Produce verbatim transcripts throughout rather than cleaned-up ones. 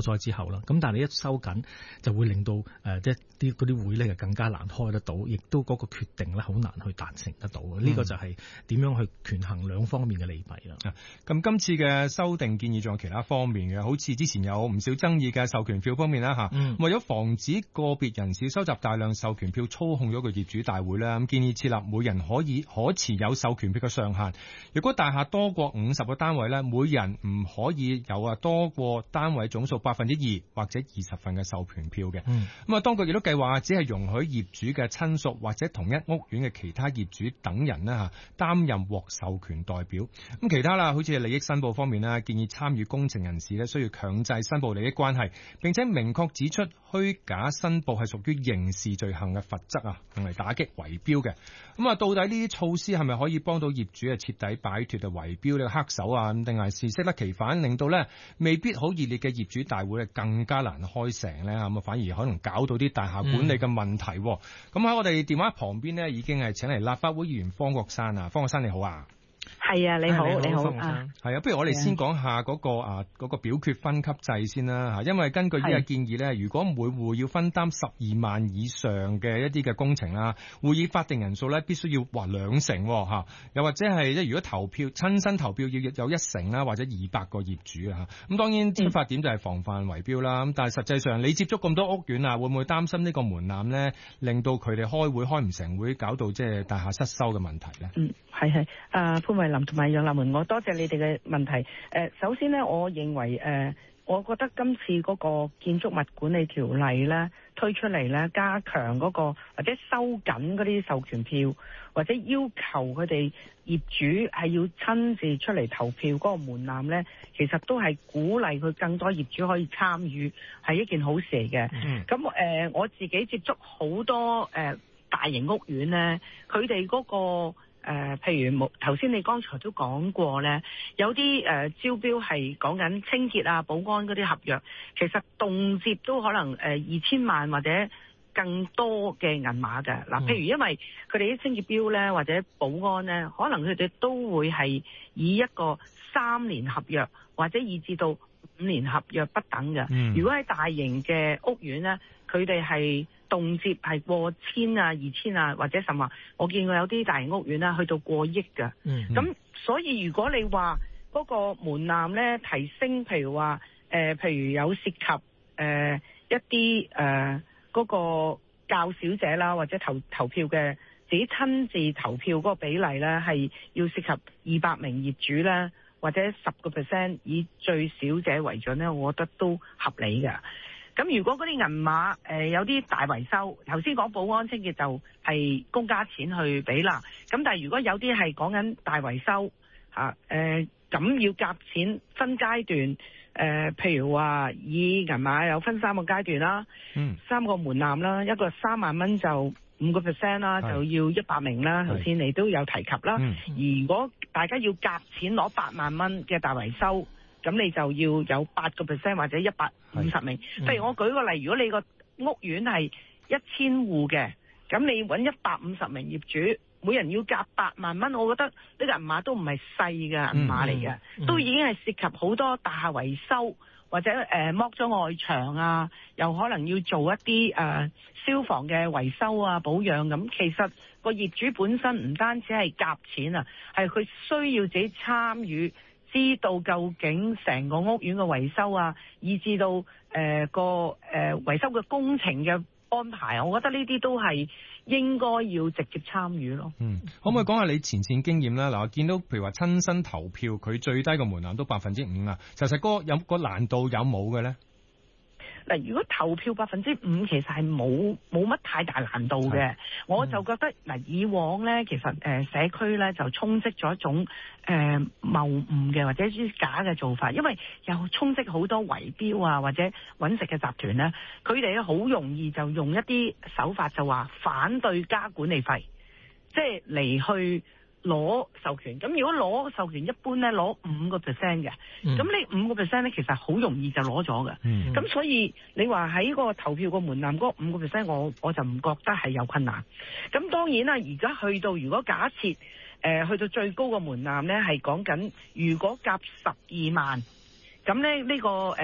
咗之後啦。咁但係你一收緊，就會令到誒即係啲嗰啲會咧就更加難開得到，亦都嗰個決定咧好難去達成得到嘅。呢、嗯、個就係點樣去權衡兩方面嘅利弊啦。 咁、啊、今次嘅修訂建議仲有其他方面嘅，好似之前有唔少爭議嘅授權票方面啦嚇。嗯、為咗防止個別人士收集大量授權票操控咗個業主大會咧，咁建議設立每人可以可持有授權票嘅上限。如果大廈多過五十個單位咧，每人唔可以有啊多過單位總數百分之二或者二十份嘅授權票嘅。咁啊、嗯，當局亦都計劃只係容許業主嘅親屬或者同一屋苑嘅其他業主等人咧嚇擔任獲授權代表。咁其他啦，好似利益申報方面啦，建議參與工程人士咧需要強制申報利益關係，並且明確指出虛假申報係屬於刑事罪行嘅罰則啊，用嚟打擊圍標嘅。咁啊，到底呢啲措施係咪可以幫到業主啊徹底擺脫啊圍標呢個黑手啊？定係是適得其反，令到咧未必好熱烈嘅業主大會咧更加難開成咧？咁啊，反而可能搞到啲大廈管理嘅問題。咁喺、嗯、我哋電話旁邊呢，已經係請嚟立法會議員方國珊啊，方國珊你好啊。 係啊，你好， 哎、你好， 你好啊。 係啊，不如我哋先講下嗰、那個啊嗰、那個表決分級制先啦吓，因為根據呢個建議咧，如果每戶要分擔十二萬以上嘅一啲嘅工程啦，會議法定人數咧必須要劃兩成吓，又或者係即如果投票親身投票要有一成啦，或者二百個業主啊吓。咁當然出發點就係防範圍標啦。咁、嗯、但係實際上你接觸咁多屋苑啊，會唔會擔心呢個門檻咧，令到佢哋開會開唔成會，搞到即係大廈失修嘅問題咧？ 嗯，係係，啊潘慧林同埋楊立門，我多謝你哋嘅問題。誒、呃，首先咧，我認為誒、呃，我覺得今次嗰個建築物管理條例咧推出嚟咧，加強嗰、那個或者收緊嗰啲授權票，或者要求佢哋業主係要親自出嚟投票嗰個門檻咧，其實都係鼓勵佢更多業主可以參與，係一件好事嚟嘅。咁誒、嗯呃，我自己接觸好多誒、呃、大型屋苑咧，佢哋嗰個。誒、呃，譬如冇頭先你剛才都講過咧，有啲誒、呃、招標係講緊清潔啊、保安嗰啲合約，其實動輒都可能誒二千萬或者更多嘅銀碼嘅。嗱、呃，譬如因為佢哋啲清潔標咧或者保安咧，可能佢哋都會係以一個三年合約或者以至到五年合約不等嘅。嗯、如果喺大型嘅屋苑咧，佢哋係動輒係過千啊、二千啊，或者甚至我見過有啲大型屋苑啦，去到過億㗎。咁、嗯、所以如果你話嗰個門檻咧提升，譬如話誒、呃，譬如有涉及誒、呃、一啲誒嗰個較少者啦，或者投投票嘅自己親自投票嗰個比例咧，係要涉及二百名業主咧，或者十個 percent 以最少者為準咧，我覺得都合理嘅。咁如果嗰啲銀碼誒、呃、有啲大維修，頭先講保安清潔就係公家錢去俾啦。咁但係如果有啲係講緊大維修嚇誒，咁要夾錢分階段誒、呃，譬如話以銀碼有分三個階段啦，嗯，三個門檻啦，一個三萬蚊就五個 percent 啦，就要一百名啦。頭先你都有提及啦。嗯、而如果大家要夾錢攞八萬蚊嘅大維修，咁你就要有八個 percent 或者一百五十名。譬、嗯、如我舉個例，如果你個屋苑係一千戶嘅，咁你揾一百五十名業主，每人要夾八萬蚊，我覺得呢個銀碼都唔係細嘅銀碼嚟嘅，嗯嗯、都已經係涉及好多大廈維修或者誒剝咗外牆啊，又可能要做一啲誒、呃、消防嘅維修啊保養咁。其實個業主本身唔單止係夾錢啊，係佢需要自己參與。知道究竟成個屋苑嘅維修啊，以至到誒、呃、個誒、呃、維修嘅工程嘅安排，我覺得呢啲都係應該要直接參與咯。嗯， 可唔可以講下你前線經驗啦？嗱，我見到譬如話親身投票，佢最低個門檻都百分之五啊，其實嗰個有個難度有冇嘅咧？ 嗱，如果投票百分之五，其實係冇冇乜太大難度嘅。嗯、我就覺得嗱，以往咧，其實誒、呃、社區咧就充斥咗一種誒、呃、謬誤嘅或者啲假嘅做法，因為又充斥好多圍標啊或者揾食嘅集團咧，佢哋咧好容易就用一啲手法就話反對加管理費，即係嚟去攞授權。咁如果攞授權一般咧攞五個 percent 嘅，咁、嗯、你五個 percent 咧其實好容易就攞咗嘅。咁、嗯、所以你話喺個投票個門檻嗰五個 percent，我我就唔覺得係有困難。咁當然啦，而家去到如果假設誒、呃、去到最高個門檻咧係講緊，如果夾十二萬，咁咧呢個誒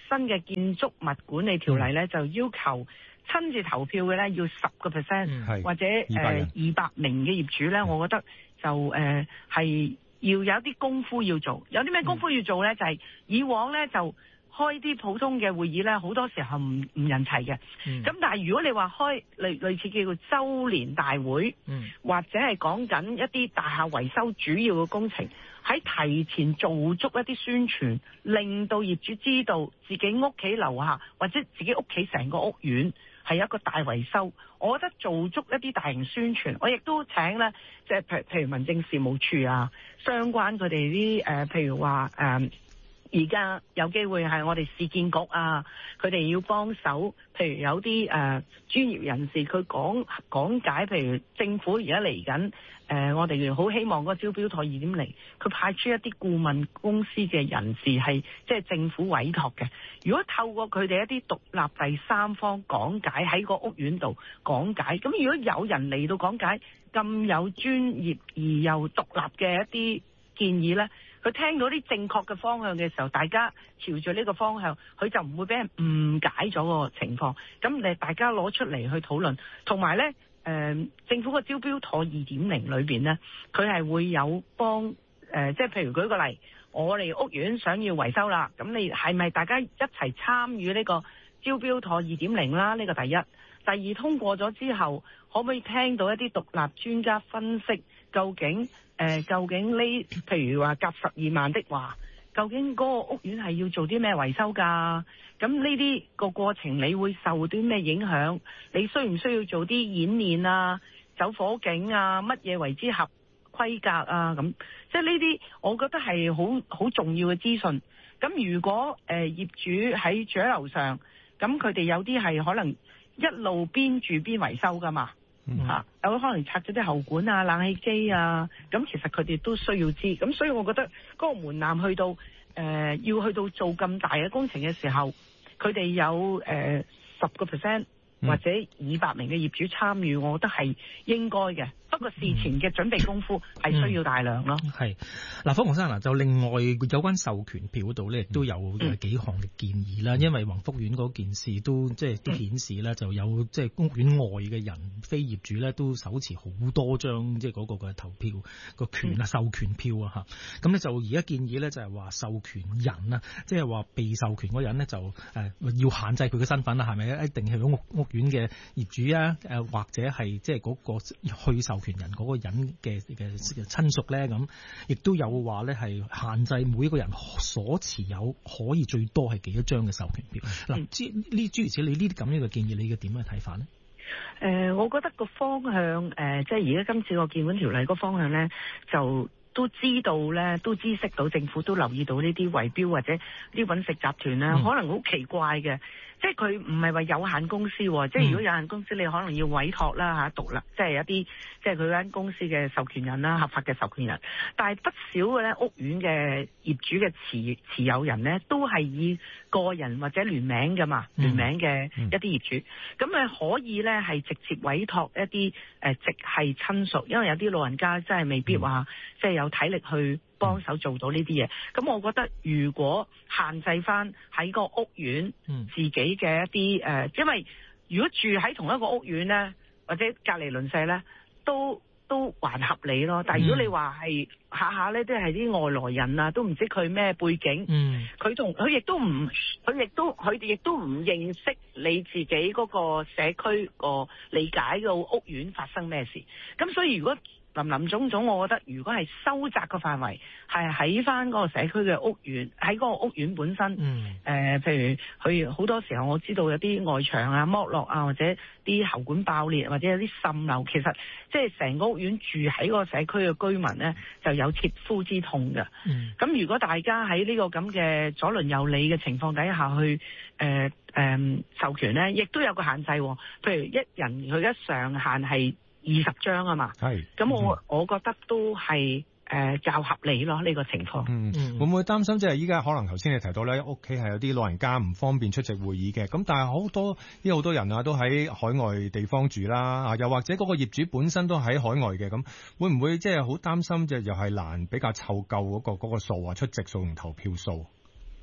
新嘅建築物管理條例咧，就要求親自投票嘅咧要十個 percent，或者誒二百名嘅業主咧，我覺得就誒係、呃、要有一啲功夫要做。有啲咩功夫要做咧？就係、是、以往咧就開啲普通嘅會議咧，好多時候唔唔人齊嘅。咁、嗯、但係如果你話開類類似叫做周年大會，嗯、或者係講緊一啲大廈維修主要嘅工程，喺提前做足一啲宣傳，令到業主知道自己屋企樓下或者自己屋企成個屋苑係一個大維修，我覺得做足一啲大型宣傳，我亦都請咧，即係譬譬如民政事務處啊，相關佢哋啲誒，譬如話誒，而家有機會係我哋市建局啊，佢哋要幫手，譬如有啲誒專業人士佢講講解，譬如政府而家嚟緊。誒、呃，我哋好希望嗰個招標妥二點零，佢派出一啲顧問公司嘅人士係即係政府委託嘅。如果透過佢哋一啲獨立第三方講解喺個屋苑度講解，咁如果有人嚟到講解咁有專業而又獨立嘅一啲建議呢，佢聽到啲正確嘅方向嘅時候，大家朝住呢個方向，佢就唔會俾人誤解咗個情況。咁你大家攞出嚟去討論，同埋呢。誒、呃，政府個招標妥二點零裏邊呢，佢係會有幫誒、呃，即係譬如舉個例，我哋屋苑想要維修啦，咁你係咪大家一齊參與呢個招標妥二點零啦？呢、這個第一，第二通過咗之後，可唔可以聽到一啲獨立專家分析，究竟誒、呃，究竟呢？譬如話夾十二萬的話，究竟嗰個屋苑係要做啲咩維修㗎？咁呢啲個過程，你會受啲咩影響？你需唔需要做啲演練啊、走火警啊、乜嘢為之合規格啊？咁即係呢啲，我覺得係好好重要嘅資訊。咁如果誒、呃、業主喺住喺樓上，咁佢哋有啲係可能一路邊住邊維修㗎嘛，嚇、嗯啊、有可能拆咗啲喉管啊、冷氣機啊，咁其實佢哋都需要知。咁所以我覺得嗰個門檻去到誒、呃、要去到做咁大嘅工程嘅時候。佢哋有誒十個 percent 或者二百名嘅業主參與，我覺得係應該嘅。不過事前嘅準備功夫係需要大量咯。係、嗯、 嗱，方黃生嗱，就另外有關授權票嗰度咧，亦都有幾項嘅建議啦、嗯。因為宏福苑嗰件事都即係都顯示咧，就有即係屋苑外嘅人非業主咧，都手持好多張即係嗰個嘅投票個權啊、嗯、授權票啊嚇。咁咧就而家建議咧就係話授權人啊，即係話被授權嗰人咧就誒要限制佢嘅身份啦，係咪一定係屋屋苑嘅業主啊？誒或者係即係嗰個去授權人嗰個人嘅嘅親屬咧，咁亦都有話咧係限制每一個人所持有可以最多係幾多張嘅授權票。嗱、嗯，諸呢諸如此，你呢啲咁樣嘅建議，你嘅點樣睇法呢？ 誒、呃，我覺得個方向誒、呃，即係而家今次個建管條例個方向咧，就都知道咧，都知悉到政府都留意到呢啲圍標或者啲搵食集團咧、嗯，可能好奇怪嘅。即係佢唔係話有限公司，即係如果有限公司，你可能要委託啦嚇，獨立，即係一啲即係佢間公司嘅授權人啦，合法嘅授權人。但係不少嘅咧屋苑嘅業主嘅持持有人咧，都係以個人或者聯名㗎嘛，聯名嘅一啲業主。咁、嗯、誒可以咧係直接委託一啲誒直系親屬，因為有啲老人家真係未必話、嗯、即係有體力去幫手做到呢啲嘢，咁我覺得如果限制翻喺個屋苑自己嘅一啲誒、呃，因為如果住喺同一個屋苑咧，或者隔離鄰舍咧，都都還合理咯。但係如果你話係下下咧，都係啲外來人啊，都唔知佢咩背景，佢同佢亦都唔，佢亦都佢哋亦都唔認識你自己嗰個社區個理解個屋苑發生咩事，咁所以如果林林總總，我覺得如果係收窄個範圍，係喺翻嗰個社區嘅屋苑，喺嗰個屋苑本身，嗯，誒、呃，譬如佢好多時候我知道有啲外牆啊剝落啊，或者啲喉管爆裂，或者有啲滲漏，其實即係成個屋苑住喺嗰個社區嘅居民咧，就有切膚之痛嘅。嗯，咁如果大家喺呢個咁嘅左鄰右里嘅情況底下去，誒、呃、誒、呃、授權咧，亦都有個限制，譬如一人佢一上限係二十張啊嘛，係，咁我、嗯、我覺得都係誒、呃、較合理咯呢、這個情況。 嗯，嗯會唔會擔心即係依家可能頭先你提到咧，屋企係有啲老人家唔方便出席會議嘅，咁但係好多因為好多人啊都喺海外地方住啦，啊又或者嗰個業主本身都喺海外嘅，咁會唔會即係好擔心即係又係難比較湊夠嗰個嗰、那個數啊出席數同投票數？ 嗯，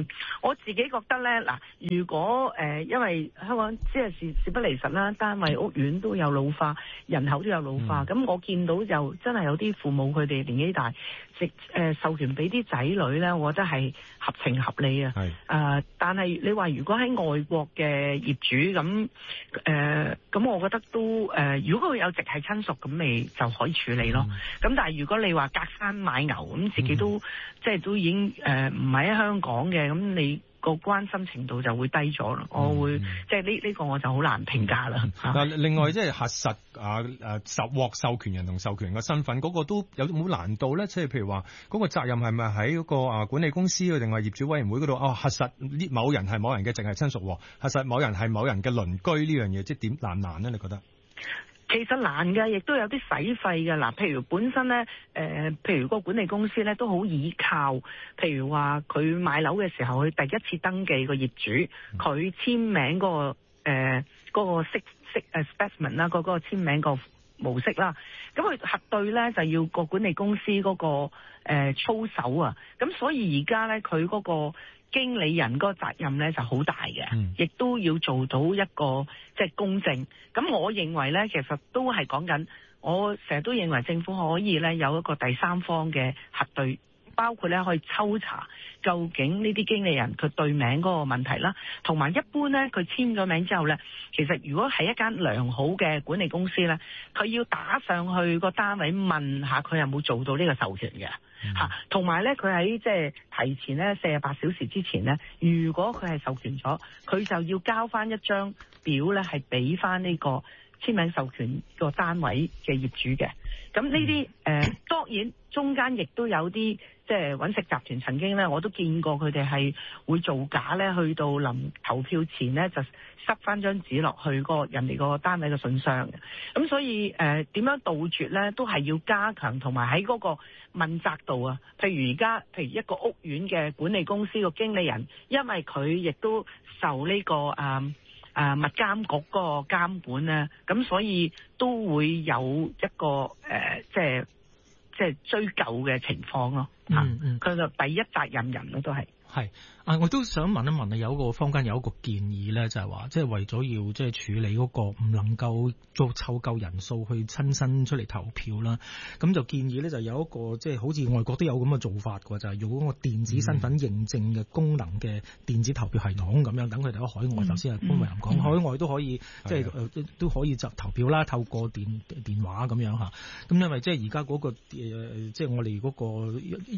嗯，我自己覺得咧，嗱，如果誒、呃，因為香港即係事事不離實啦，單位屋苑都有老化，人口都有老化，咁、嗯、我見到就真係有啲父母佢哋年紀大，直誒、呃、授權俾啲仔女咧，我覺得係合情合理啊。係誒、呃，但係你話如果喺外國嘅業主咁誒，咁、呃、我覺得都誒、呃，如果佢有直系親屬咁，咪就可以處理咯。咁、嗯、但係如果你話隔山買牛咁，自己都、嗯、即係都已經誒唔係喺香港嘅，咁你個關心程度就會低咗啦。我會、嗯、即係呢呢個我就好難評價啦。 嗱、嗯，另外即係核實啊誒受獲授權人同授權人嘅身份，嗰、嗰個都有冇難度咧？即係譬如話嗰個責任係咪喺嗰個啊管理公司定係業主委員會嗰度？哦，核實呢某人係某人嘅直系親屬，核實某人係某人嘅鄰居呢樣嘢，即係點難唔難咧？你覺得？ 其實難嘅，亦都有啲使費嘅。嗱，譬如本身咧，誒、呃，譬如個管理公司咧都好倚靠，譬如話佢買樓嘅時候，佢第一次登記個業主，佢簽名嗰、嗰個誒嗰、呃嗰個識識誒 specimen 啦，嗰個簽名個模式啦。咁佢核對咧就要個管理公司嗰、嗰個誒、呃、操守啊。咁所以而家咧佢嗰個經理人嗰個責任咧就好大嘅，亦、嗯、都要做到一個即係、就是、公正。咁我認為咧，其實都係講緊，我成日都認為政府可以咧有一個第三方嘅核對，包括咧可以抽查究竟呢啲經理人佢對名嗰個問題啦，同埋一般咧佢簽咗名之後咧，其實如果係一間良好嘅管理公司咧，佢要打上去個單位問下佢有冇做到呢個授權嘅。吓，同埋咧，佢喺即係提前咧四十八小時之前咧，如果佢係授權咗，佢就要交翻一張表咧，係俾翻呢個簽名授權個單位嘅業主嘅。咁呢啲誒，當然中間亦都有啲即係搵食集團曾經咧，我都見過佢哋係會造假咧，去到臨投票前咧就塞翻張紙落去個人哋個單位嘅信箱嘅。咁所以誒，點樣杜絕咧，都係要加強，同埋喺嗰個問責度啊。譬如而家，譬如一個屋苑嘅管理公司個經理人，因為佢亦都受呢、這個誒。呃誒物監局嗰個監管咧，咁所以都會有一個誒、呃，即係即係追究嘅情況咯。嗯嗯，佢就第一責任人咯，都係。 係啊，我都想問一問啊，有一個坊間有一個建議咧，就係話，即係為咗要即係處理嗰個唔能夠做湊夠人數去親身出嚟投票啦，咁就建議咧就有一個即係好似外國都有咁嘅做法嘅，就係用嗰個電子身份認證嘅功能嘅電子投票系統咁樣，等佢哋喺海外，頭先阿潘偉林講，海外都可以即係誒都都可以就投票啦，透過電電話咁樣嚇。咁因為即係而家嗰個誒即係我哋嗰個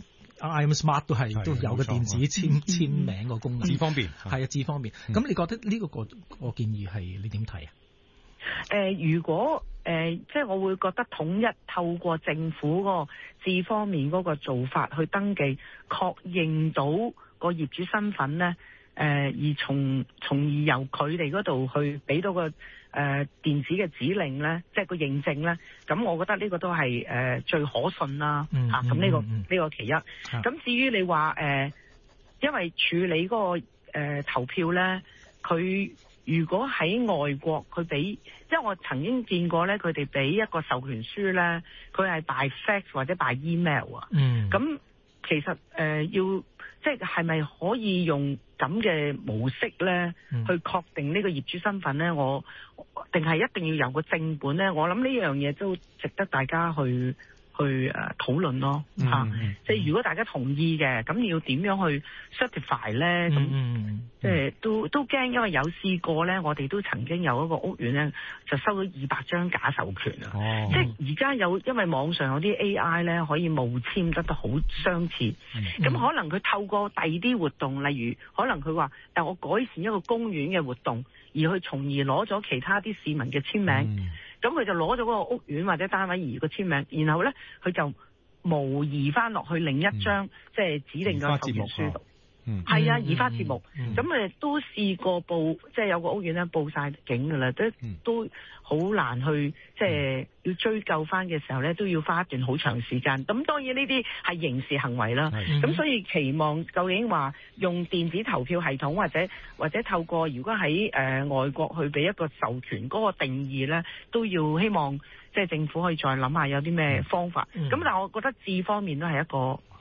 I M Smart 都係都有個電子簽簽名個功能， 至方便係啊，至方便。咁、嗯、你覺得呢個個個建議係你點睇啊？ 誒、呃，如果誒、呃，即係我會覺得統一透過政府個至方面嗰個做法去登記，確認到個業主身份咧，誒、呃，而從從而由佢哋嗰度去俾到個誒、呃、電子嘅指令咧，即係個認證咧，咁我覺得呢個都係誒、呃、最可信啦。吓、嗯，咁、啊、呢、這個呢、嗯這個其一。咁、嗯、至於你話誒、呃，因為處理嗰、那個誒、呃、投票咧，佢。如果喺外國佢俾，因為我曾經見過咧，佢哋俾一個授權書咧，佢係 by fax 或者 by email 啊。嗯。咁其實誒、呃、要即係係咪可以用咁嘅模式咧、嗯，去確定呢個業主身份咧？我定係一定要有個正本咧？我諗呢樣嘢都值得大家去。去誒討論咯嚇，即、嗯、係、嗯就是、如果大家同意嘅，咁你要點樣去 certify 咧？咁即係都都驚，因為有試過咧，我哋都曾經有一個屋苑咧，就收咗二百張假授權啊！哦、即係而家有，因為網上有啲 A I 咧可以冒簽得得好相似，咁、嗯、可能佢透過第二啲活動，例如可能佢話，但我改善一個公園嘅活動，而去從而攞咗其他啲市民嘅簽名。嗯咁佢就攞咗嗰個屋苑或者單位而個簽名，然後咧佢就模擬翻落去另一張、嗯、即係指定嘅授權書度。嗯，係啊，移花接木。咁、嗯、誒、嗯、都試過報，即係有個屋苑咧報晒警㗎啦，都、嗯、都好難去即係要追究翻嘅時候咧，都要花一段好長時間。咁當然呢啲係刑事行為啦。咁、嗯、所以期望究竟話用電子投票系統或者或者透過如果喺誒、呃、外國去俾一個授權嗰、那個定義咧，都要希望即係政府可以再諗下有啲咩方法。咁、嗯、但係我覺得智方面都係一個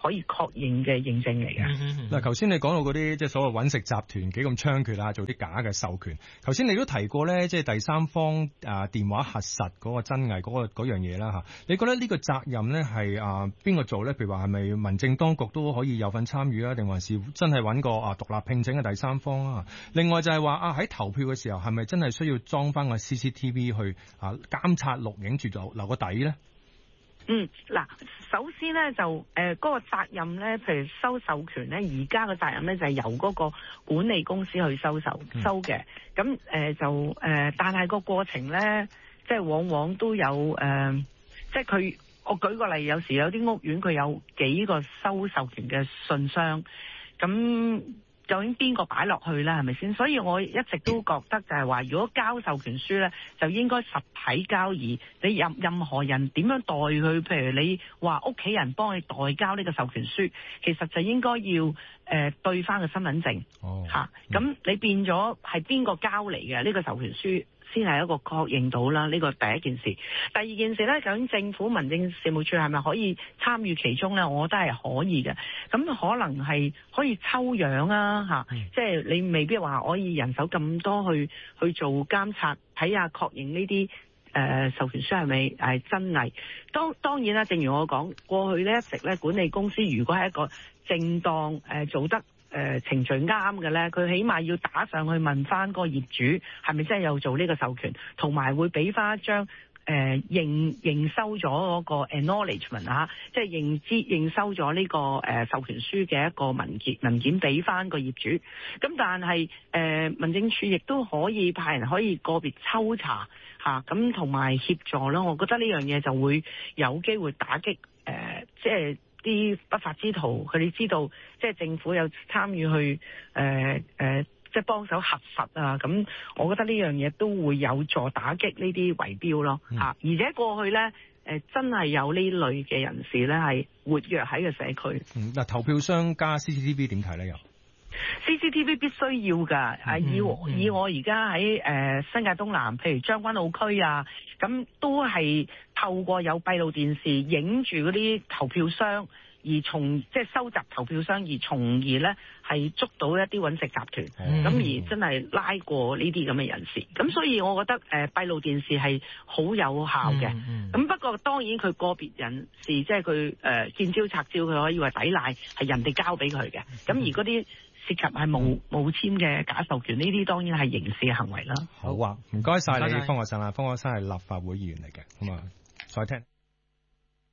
可以確認嘅認證嚟嘅。 嗱，頭先你講到嗰啲即係所謂揾食集團幾咁猖獗啊，做啲假嘅授權。頭先你都提過咧，即係第三方啊電話核實嗰個真偽嗰個嗰樣嘢啦嚇。你覺得呢個責任咧係啊邊個做咧？譬如話係咪民政當局都可以有份參與啊？定還是真係揾個啊獨立聘請嘅第三方啊？另外就係話啊喺投票嘅時候係咪真係需要裝翻個 C C T V 去啊監察錄影住留留個底咧？ 嗯，嗱，首先咧就誒嗰、呃那個責任咧，譬如收授權咧，而家嘅責任咧就係、是、由嗰個管理公司去收受收嘅。咁誒、呃、就誒、呃，但係個過程咧，即係往往都有誒、呃，即係佢我舉個例，有時有啲屋苑佢有幾個收授權嘅信箱，咁。究竟邊個擺落去咧？係咪先？所以我一直都覺得就係話，如果交授權書咧，就應該實體交易。你任任何人點樣代佢？譬如你話屋企人幫你代交呢個授權書，其實就應該要誒、呃、對翻個身份證。哦，嚇、啊，咁、嗯、你變咗係邊個交嚟嘅呢個授權書？先係一個確認到啦，呢個第一件事。第二件事咧，究竟政府民政事務處係咪可以參與其中咧？我覺得係可以嘅。咁可能係可以抽樣啊，嚇、嗯，即係你未必話可以人手咁多去去做監察，睇下確認呢啲誒授權書係咪係真偽。當當然啦，正如我講，過去呢一直咧管理公司如果係一個正當誒、呃、做得。誒、呃、程序啱嘅咧，佢起碼要打上去問翻個業主係咪真係有做呢個授權，同埋會俾翻一張誒、呃、認認收咗嗰個 acknowledgement 啊，即係認知認收咗呢、這個誒、呃、授權書嘅一個文件文件俾翻個業主。咁但係誒、呃、民政處亦都可以派人可以個別抽查嚇，咁同埋協助咯。我覺得呢樣嘢就會有機會打擊誒、呃，即係。啲不法之徒，佢哋知道即係政府有參與去誒誒、呃呃，即係幫手核實啊！咁我覺得呢樣嘢都會有助打擊呢啲圍標咯嚇、嗯。而且過去咧誒、呃，真係有呢類嘅人士咧係活躍喺個社區。嗱、 嗯，投票箱加 C C T V 點睇咧？又 C C T V 必須要㗎。啊、嗯，以我、嗯、以我而家喺誒新界東南，譬如將軍澳區啊，咁都係透過有閉路電視影住嗰啲投票箱，而從即係收集投票箱，而從而咧係捉到一啲揾食集團，咁、嗯、而真係拉過呢啲咁嘅人士。咁所以我覺得誒、呃、閉路電視係好有效嘅。咁、嗯嗯、不過當然佢個別人士即係佢誒見招拆招，佢可以話抵賴係人哋交俾佢嘅。咁、嗯、而嗰啲涉及係冇冇簽嘅假授權，呢啲當然係刑事嘅行為啦。 好啊，唔該晒你，方國珊啊，方國珊係立法會議員嚟嘅，咁啊，再聽。